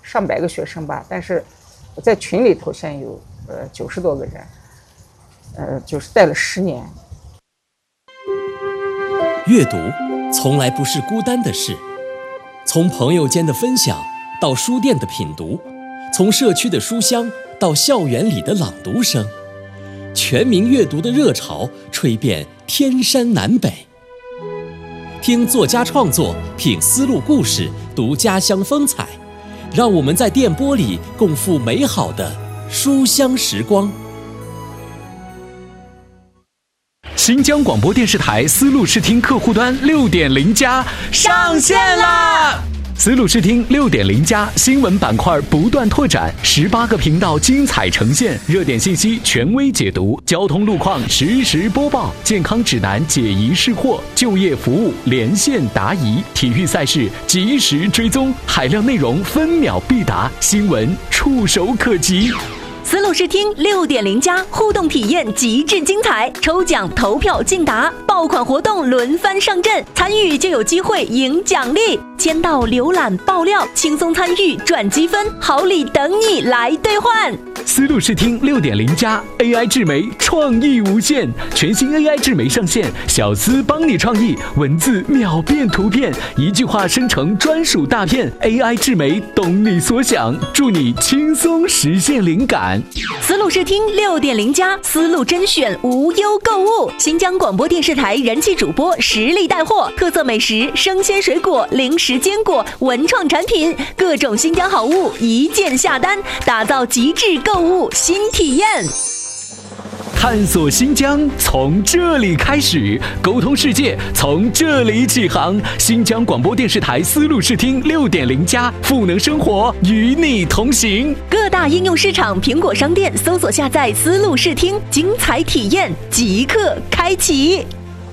上百个学生吧，但是我在群里头现在有90多个人，就是带了10年。 阅读从来不是孤单的事，从朋友间的分享到书店的品读，从社区的书香到校园里的朗读声，全民阅读的热潮吹遍天山南北。听作家创作，品丝路故事，读家乡风采，让我们在电波里共赴美好的书香时光。 新疆广播电视台丝路视听客户端6.0+上线啦！丝路视听6.0+新闻板块不断拓展，18个频道精彩呈现，热点信息权威解读，交通路况实时播报，健康指南解疑释惑，就业服务连线答疑，体育赛事及时追踪，海量内容分秒必达，新闻触手可及。 丝路视听6.0+互动体验极致精彩，抽奖投票竞答，爆款活动轮番上阵，参与就有机会赢奖励，签到浏览爆料，轻松参与赚积分，好礼等你来兑换。 丝路视听6.0+ AI 智媒创意无限，全新 AI 智媒上线，小丝帮你创意，文字秒变图片，一句话生成专属大片， AI 智媒懂你所想，助你轻松实现灵感。 丝路视听6.0+丝路甄选无忧购物，新疆广播电视台人气主播实力带货，特色美食、生鲜水果、零食坚果、文创产品，各种新疆好物一键下单，打造极致购物新体验。 探索新疆从这里开始，沟通世界从这里起航。新疆广播电视台丝路视听6.0+赋能生活，与你同行。 各大应用市场、苹果商店搜索下载丝路视听，精彩体验即刻开启。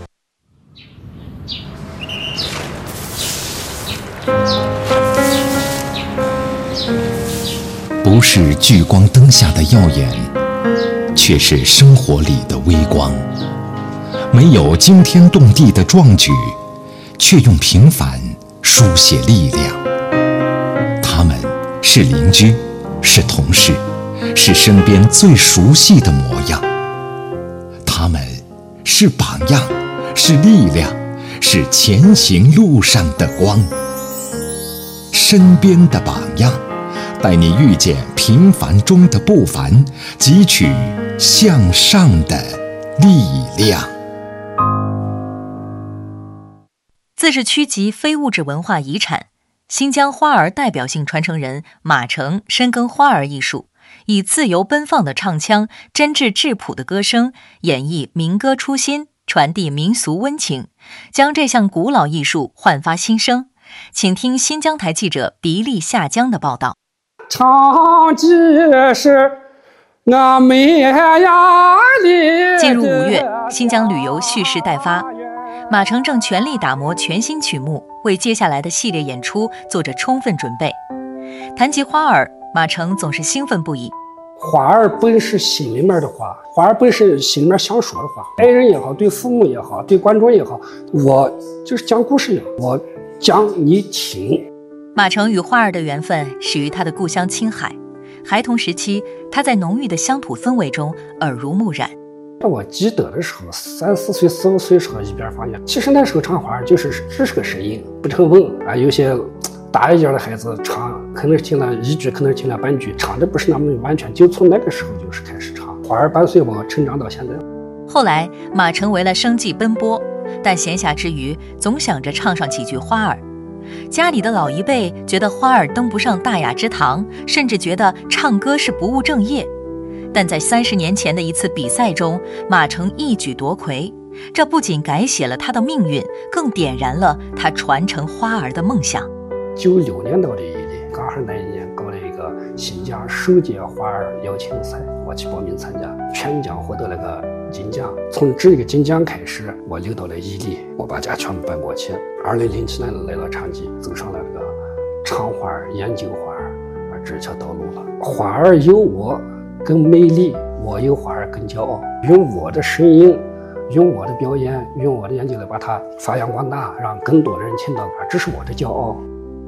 不是聚光灯下的耀眼，却是生活里的微光。没有惊天动地的壮举，却用平凡书写力量。他们是邻居，是同事，是身边最熟悉的模样。他们是榜样，是力量，是前行路上的光。身边的榜样，带你遇见平凡中的不凡，汲取向上的力量。 自治区级非物质文化遗产，新疆花儿代表性传承人马成深耕花儿艺术，以自由奔放的唱腔、真挚质朴的歌声，演绎民歌初心，传递民俗温情，将这项古老艺术焕发新生。请听新疆台记者鼻利下江的报道。 唱的是我美呀里。 进入5月，新疆旅游蓄势待发，马成正全力打磨全新曲目，为接下来的系列演出做着充分准备。谈及花儿，马成总是兴奋不已。 花儿本是心里面的话，花儿本是心里面想说的话，爱人也好，对父母也好，对观众也好，我就是讲故事呢，我讲你听。 马成与花儿的缘分始于他的故乡青海，孩童时期，他在浓郁的乡土氛围中耳濡目染。 我记得的时候，3、4岁、4、5岁时候一边放假，其实那时候唱花儿就是只是个声音，不成文啊。有些大一点的孩子唱，可能听了一句，可能听了半句，唱的不是那么完全。就从那个时候就是开始唱花儿，伴随我成长到现在。 后来，马成为了生计奔波，但闲暇之余，总想着唱上几句花儿。家里的老一辈觉得花儿登不上大雅之堂，甚至觉得唱歌是不务正业。但在30年前的一次比赛中，马成一举夺魁，这不仅改写了他的命运，更点燃了他传承花儿的梦想。 96年到的一年，刚好那一年搞了一个新疆首届花儿邀请赛，我去报名参加，全奖获得了个金奖。从这个金奖开始，我就到了伊犁，我把家全部搬过去。2007年来到长吉，走上了这个唱花儿、研究花儿这条道路了。花儿有我更美丽，我有花儿更骄傲。用我的声音，用我的表演，用我的研究来把它发扬光大，让更多人听到它，这是我的骄傲。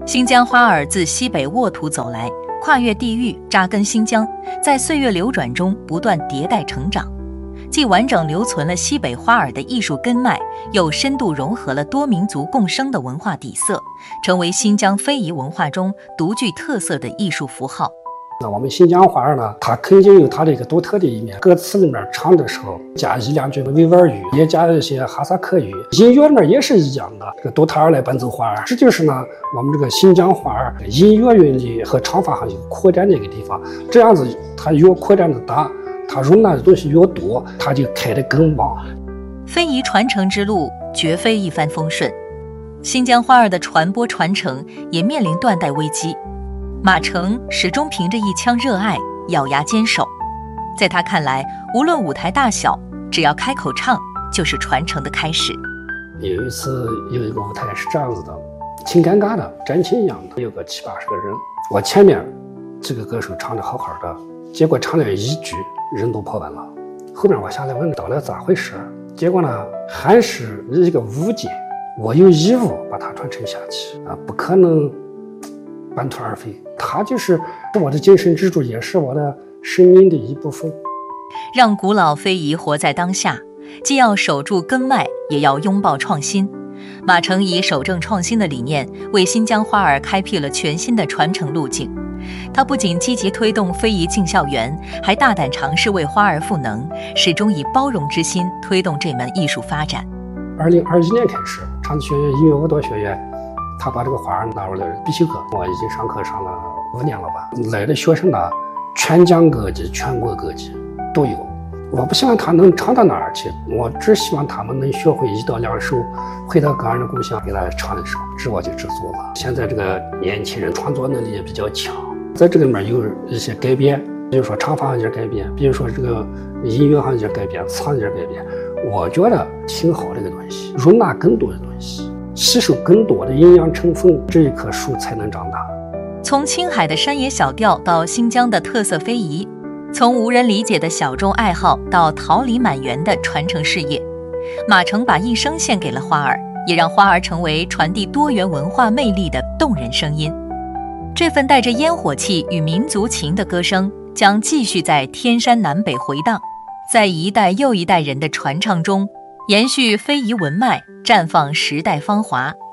新疆花儿自西北沃土走来，跨越地域，扎根新疆，在岁月流转中不断迭代成长，既完整留存了西北花儿的艺术根脉，又深度融合了多民族共生的文化底色，成为新疆非遗文化中独具特色的艺术符号。 那我们新疆花儿呢，它肯定有它的一个独特的一面。歌词里面唱的时候加一两句维吾尔语，也加一些哈萨克语，音乐里面也是一样的。这个独特而来伴奏花儿，这就是呢我们这个新疆花儿音乐韵律和唱法上有扩展的一个地方。这样子它越扩展的大，它容纳的东西越多，它就开得更旺。 非遗传承之路绝非一帆风顺，新疆花儿的传播传承也面临断代危机。马成始终凭着一腔热爱咬牙坚守，在他看来，无论舞台大小，只要开口唱就是传承的开始。 有一次有一个舞台是这样子的，挺尴尬的，战情一样的，有个70-80个人，我前面这个歌手唱的好好的，结果唱了一句人都跑完了，后面我下来问到底咋回事，结果呢还是一个误解，我有义务把它传承下去啊，不可能半途而废，它就是我的精神支柱，也是我的生命的一部分。 让古老非遗活在当下，既要守住根脉，也要拥抱创新。马成以守正创新的理念，为新疆花儿开辟了全新的传承路径。他不仅积极推动非遗进校园，还大胆尝试为花儿赋能，始终以包容之心推动这门艺术发展。 2021年开始，长期学院音乐舞蹈学院他把这个花儿纳入了必修课，我已经上课上了5年了吧。来的学生呢，全疆各地、全国各地都有。我不希望他能唱到哪儿去，我只希望他们能学会1到2首，回到个人的故乡给他唱一首，这我就知足了。现在这个年轻人创作能力也比较强，在这个里面有一些改变，比如说唱法上有改变，比如说这个音乐上有改变，词上有改变，我觉得挺好的一个东西，容纳更多的东西，吸收更多的营养成分，这一棵树才能长大。 从青海的山野小调到新疆的特色非遗，从无人理解的小众爱好到桃李满园的传承事业，马成把一生献给了花儿，也让花儿成为传递多元文化魅力的动人声音。这份带着烟火气与民族情的歌声将继续在天山南北回荡，在一代又一代人的传唱中延续非遗文脉，绽放时代芳华。